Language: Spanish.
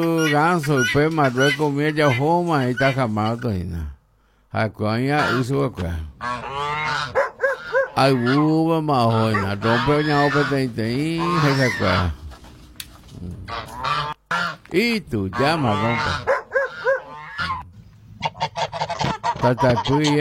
ganso pe Marruecos mía homa y ta jamado ina hakuanya uso kwa ai uva ma hoina rompe nya opetente esa kwa y tú llama rompe tata